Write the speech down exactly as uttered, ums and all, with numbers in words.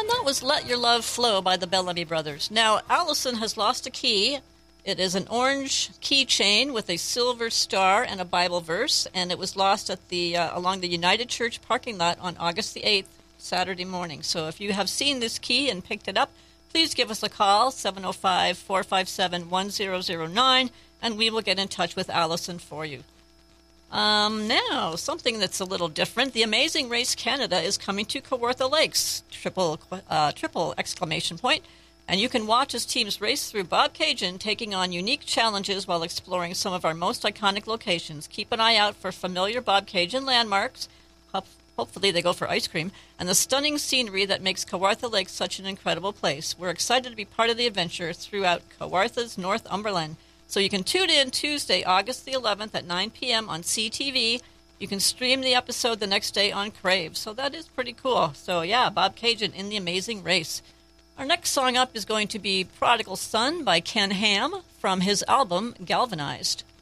And that was Let Your Love Flow by the Bellamy Brothers. Now, Allison has lost a key. It is an orange keychain with a silver star and a Bible verse, and it was lost at the uh, along the United Church parking lot on August the eighth, Saturday morning. So if you have seen this key and picked it up, please give us a call, seven oh five, four five seven, one zero zero nine, and we will get in touch with Allison for you. Um, now, something that's a little different. The Amazing Race Canada is coming to Kawartha Lakes, triple uh, triple exclamation point. And you can watch as teams race through Bobcaygeon, taking on unique challenges while exploring some of our most iconic locations. Keep an eye out for familiar Bobcaygeon landmarks. Hopefully they go for ice cream. And the stunning scenery that makes Kawartha Lakes such an incredible place. We're excited to be part of the adventure throughout Kawartha's Northumberland. So you can tune in Tuesday, August the eleventh at nine p.m. on C T V. You can stream the episode the next day on Crave. So that is pretty cool. So yeah, Bobcaygeon in the Amazing Race. Our next song up is going to be Prodigal Son by Ken Ham from his album Galvanized.